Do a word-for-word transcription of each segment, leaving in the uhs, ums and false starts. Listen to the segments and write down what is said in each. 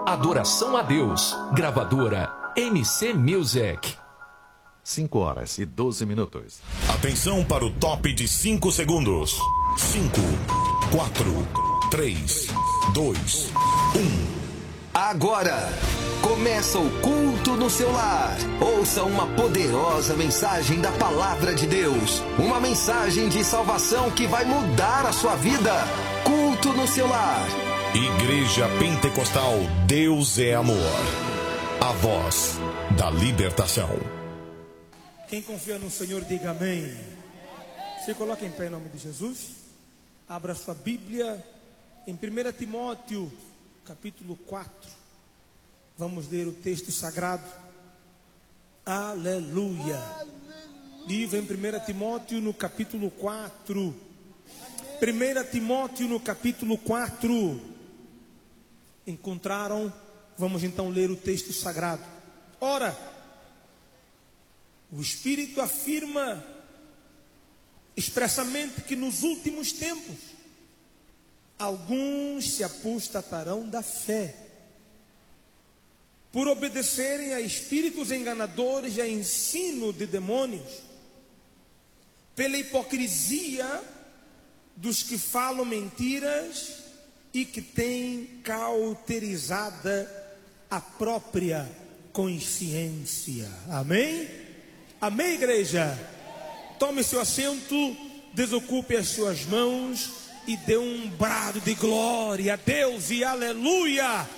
Adoração a Deus. Gravadora M C Music. cinco horas e doze minutos. Atenção para o top de cinco segundos. cinco, quatro, três, dois, um. Agora começa o culto no seu lar. Ouça uma poderosa mensagem da palavra de Deus. Uma mensagem de salvação que vai mudar a sua vida. Culto no seu lar. Igreja Pentecostal Deus é Amor. A voz da libertação. Quem confia no Senhor, diga amém. Se coloca em pé em nome de Jesus. Abra sua Bíblia em primeira Timóteo, capítulo quatro. Vamos ler o texto sagrado. Aleluia. Livro em primeira Timóteo, no capítulo quatro. primeira Timóteo, no capítulo quatro. Encontraram? Vamos então ler o texto sagrado. Ora, o Espírito afirma expressamente que nos últimos tempos alguns se apostatarão da fé, por obedecerem a espíritos enganadores e a ensino de demônios, pela hipocrisia dos que falam mentiras e que têm cauterizada a própria consciência. Amém? Amém, igreja? Tome seu assento, desocupe as suas mãos e dê um brado de glória a Deus e aleluia.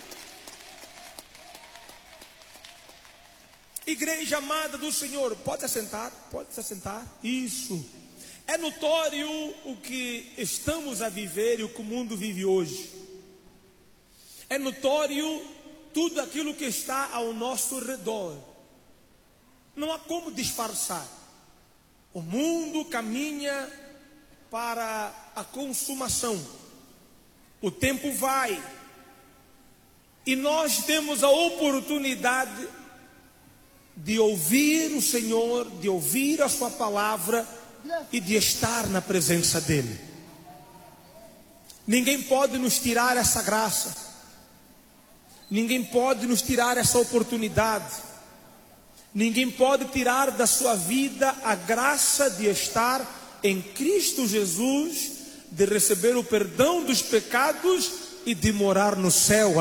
Igreja amada do Senhor, pode assentar, pode se assentar. Isso. É notório o que estamos a viver e o que o mundo vive hoje. É notório tudo aquilo que está ao nosso redor. Não há como disfarçar. O mundo caminha para a consumação. O tempo vai. E nós temos a oportunidade de ouvir o Senhor, de ouvir a sua palavra e de estar na presença dEle. Ninguém pode nos tirar essa graça. Ninguém pode nos tirar essa oportunidade. Ninguém pode tirar da sua vida a graça de estar em Cristo Jesus, de receber o perdão dos pecados e de morar no céu.